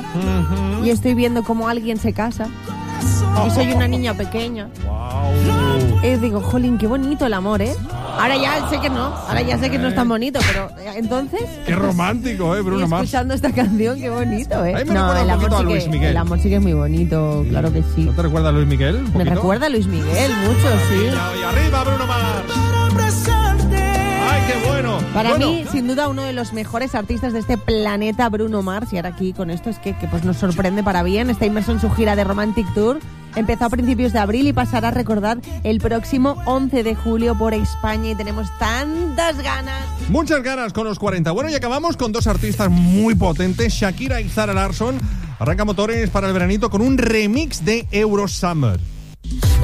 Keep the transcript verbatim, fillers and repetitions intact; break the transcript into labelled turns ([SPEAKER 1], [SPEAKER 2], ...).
[SPEAKER 1] Uh-huh.
[SPEAKER 2] Y estoy viendo cómo alguien se casa. Y soy una niña pequeña.
[SPEAKER 1] Wow.
[SPEAKER 2] Y digo, jolín, qué bonito el amor, ¿eh? Ahora ya sé que no, ahora ya sé que no es tan bonito, pero entonces...
[SPEAKER 1] Qué romántico, ¿eh, Bruno
[SPEAKER 2] y
[SPEAKER 1] Mars?
[SPEAKER 2] escuchando esta canción, qué bonito, ¿eh?
[SPEAKER 1] A mí me
[SPEAKER 2] No,
[SPEAKER 1] recuerda
[SPEAKER 2] el
[SPEAKER 1] un
[SPEAKER 2] amor,
[SPEAKER 1] poquito
[SPEAKER 2] sí
[SPEAKER 1] a Luis
[SPEAKER 2] que,
[SPEAKER 1] Miguel.
[SPEAKER 2] el amor sí que es muy bonito, claro que sí.
[SPEAKER 1] ¿No te recuerda a Luis Miguel? ¿Un
[SPEAKER 2] Me
[SPEAKER 1] poquito?
[SPEAKER 2] recuerda a Luis Miguel mucho, sí.
[SPEAKER 1] Y arriba, Bruno Mars. ¡Ay, qué bueno!
[SPEAKER 2] Para
[SPEAKER 1] Bueno,
[SPEAKER 2] mí, sin duda, uno de los mejores artistas de este planeta, Bruno Mars. Y ahora aquí con esto es que, que pues nos sorprende para bien. Está inmerso en su gira de Romantic Tour. Empezó a principios de abril y pasará a recordar el próximo once de julio por España. Y tenemos tantas ganas.
[SPEAKER 1] muchas ganas con los cuarenta. Bueno, y acabamos con dos artistas muy potentes, Shakira y Zara Larsson. Arranca motores para el veranito con un remix de Eurosummer.